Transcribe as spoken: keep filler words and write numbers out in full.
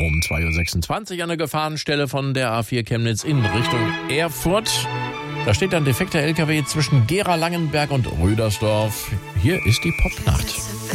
Um zwei Uhr sechsundzwanzig an der Gefahrenstelle von der A vier Chemnitz in Richtung Erfurt. Da steht ein defekter L K W zwischen Gera-Langenberg und Rüdersdorf. Hier ist die Popnacht.